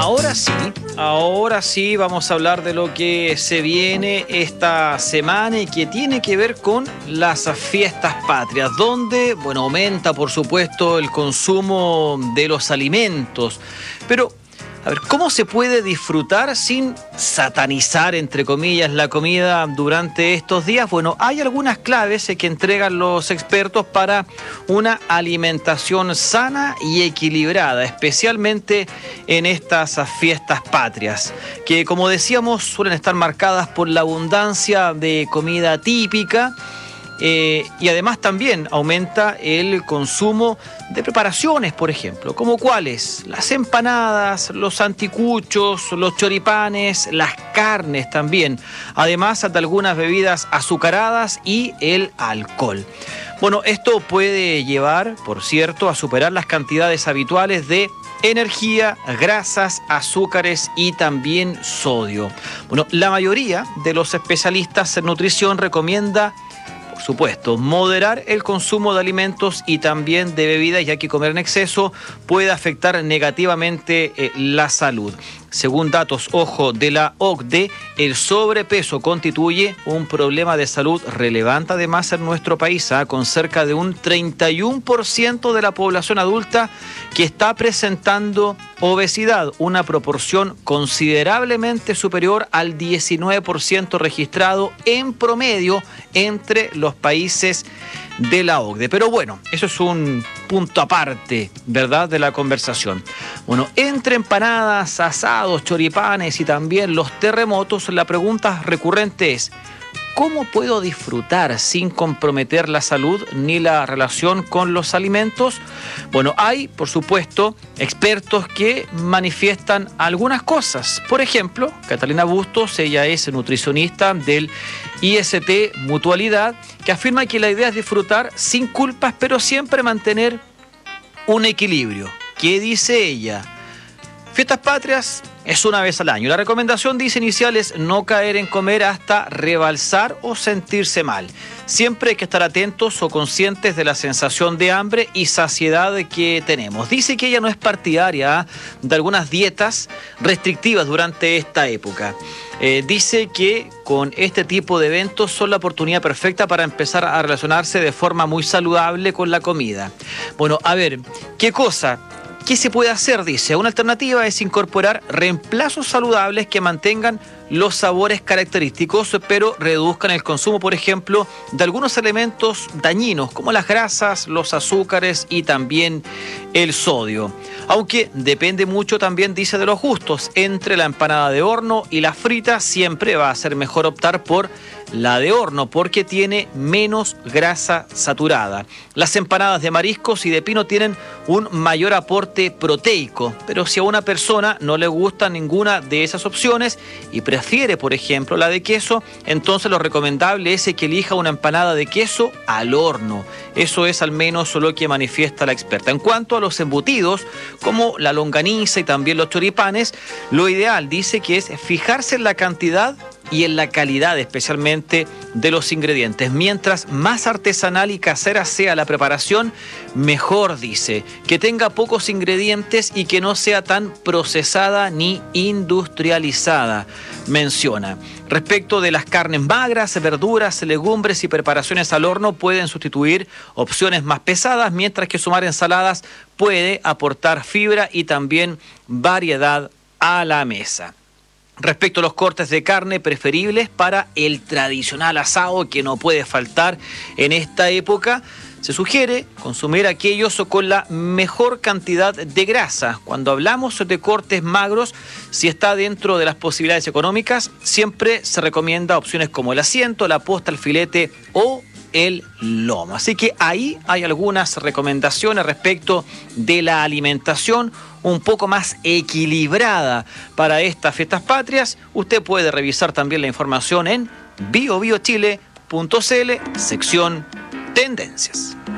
Ahora sí vamos a hablar de lo que se viene esta semana y que tiene que ver con las fiestas patrias, donde, aumenta por supuesto el consumo de los alimentos, pero a ver, ¿cómo se puede disfrutar sin satanizar, entre comillas, la comida durante estos días? Bueno, hay algunas claves que entregan los expertos para una alimentación sana y equilibrada, especialmente en estas fiestas patrias, que, como decíamos, suelen estar marcadas por la abundancia de comida típica. Y además también aumenta el consumo de preparaciones, por ejemplo, como cuáles: las empanadas, los anticuchos, los choripanes, las carnes también, además de algunas bebidas azucaradas y el alcohol. Bueno, esto puede llevar, por cierto, a superar las cantidades habituales de energía, grasas, azúcares y también sodio. Bueno, la mayoría de los especialistas en nutrición recomienda, por supuesto, moderar el consumo de alimentos y también de bebidas, ya que comer en exceso puede afectar negativamente la salud. Según datos, de la OCDE, el sobrepeso constituye un problema de salud relevante además en nuestro país, con cerca de un 31% de la población adulta que está presentando obesidad, una proporción considerablemente superior al 19% registrado en promedio entre los países de la OCDE. Pero bueno, eso es un punto aparte, ¿verdad?, de la conversación. Bueno, entre empanadas, asados, choripanes y también los terremotos, la pregunta recurrente es: ¿cómo puedo disfrutar sin comprometer la salud ni la relación con los alimentos? Bueno, hay, por supuesto, expertos que manifiestan algunas cosas. Por ejemplo, Catalina Bustos, ella es nutricionista del IST Mutualidad, que afirma que la idea es disfrutar sin culpas, pero siempre mantener un equilibrio. ¿Qué dice ella? Fiestas patrias es una vez al año. La recomendación, dice, inicial es no caer en comer hasta rebalsar o sentirse mal. Siempre hay que estar atentos o conscientes de la sensación de hambre y saciedad que tenemos. Dice que ella no es partidaria de algunas dietas restrictivas durante esta época. Dice que con este tipo de eventos son la oportunidad perfecta para empezar a relacionarse de forma muy saludable con la comida. Bueno, a ver, ¿qué cosa? ¿Qué se puede hacer? Dice, una alternativa es incorporar reemplazos saludables que mantengan los sabores característicos, pero reduzcan el consumo, por ejemplo, de algunos elementos dañinos, como las grasas, los azúcares y también el sodio. Aunque depende mucho también, dice, de los gustos. Entre la empanada de horno y la frita siempre va a ser mejor optar por la de horno, porque tiene menos grasa saturada. Las empanadas de mariscos y de pino tienen un mayor aporte proteico, pero si a una persona no le gusta ninguna de esas opciones y prefiere, por ejemplo, la de queso, entonces lo recomendable es que elija una empanada de queso al horno. Eso es al menos lo que manifiesta la experta. En cuanto a los embutidos, como la longaniza y también los choripanes, lo ideal, dice, que es fijarse en la cantidad y en la calidad, especialmente de los ingredientes. Mientras más artesanal y casera sea la preparación, mejor, dice. Que tenga pocos ingredientes y que no sea tan procesada ni industrializada, menciona. Respecto de las carnes magras, verduras, legumbres y preparaciones al horno pueden sustituir opciones más pesadas, mientras que sumar ensaladas puede aportar fibra y también variedad a la mesa. Respecto a los cortes de carne preferibles para el tradicional asado que no puede faltar en esta época, se sugiere consumir aquellos con la mejor cantidad de grasa. Cuando hablamos de cortes magros, si está dentro de las posibilidades económicas, siempre se recomienda opciones como el asiento, la posta, el filete o el lomo. Así que ahí hay algunas recomendaciones respecto de la alimentación un poco más equilibrada para estas fiestas patrias. Usted puede revisar también la información en biobiochile.cl, sección Tendencias.